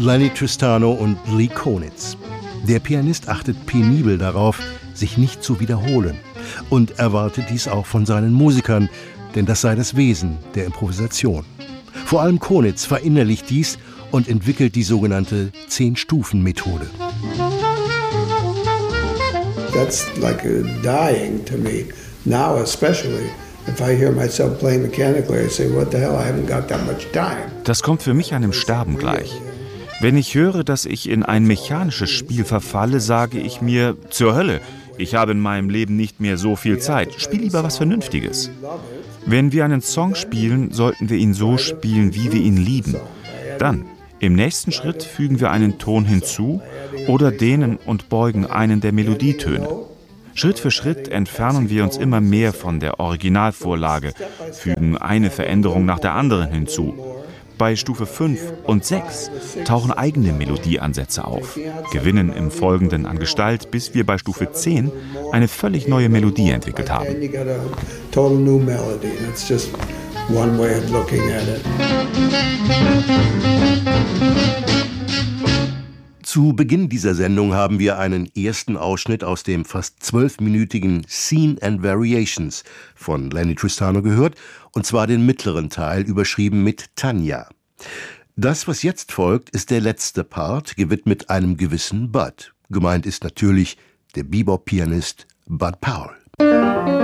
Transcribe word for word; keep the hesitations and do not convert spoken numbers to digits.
Lenny Tristano und Lee Konitz. Der Pianist achtet penibel darauf, sich nicht zu wiederholen und erwartet dies auch von seinen Musikern, denn das sei das Wesen der Improvisation. Vor allem Konitz verinnerlicht dies und entwickelt die sogenannte Zehn-Stufen-Methode. That's like dying to me, now especially. If I hear myself playing mechanically, I say, what the hell, I haven't got that much time. Das kommt für mich einem Sterben gleich. Wenn ich höre, dass ich in ein mechanisches Spiel verfalle, sage ich mir, zur Hölle, ich habe in meinem Leben nicht mehr so viel Zeit, spiel lieber was Vernünftiges. Wenn wir einen Song spielen, sollten wir ihn so spielen, wie wir ihn lieben. Dann, im nächsten Schritt fügen wir einen Ton hinzu oder dehnen und beugen einen der Melodietöne. Schritt für Schritt entfernen wir uns immer mehr von der Originalvorlage, fügen eine Veränderung nach der anderen hinzu. Bei Stufe fünf und sechs tauchen eigene Melodieansätze auf, gewinnen im Folgenden an Gestalt, bis wir bei Stufe zehn eine völlig neue Melodie entwickelt haben. Zu Beginn dieser Sendung haben wir einen ersten Ausschnitt aus dem fast zwölfminütigen Scene and Variations von Lenny Tristano gehört, und zwar den mittleren Teil, überschrieben mit Tanya. Das, was jetzt folgt, ist der letzte Part, gewidmet einem gewissen Bud. Gemeint ist natürlich der Bebop-Pianist Bud Powell.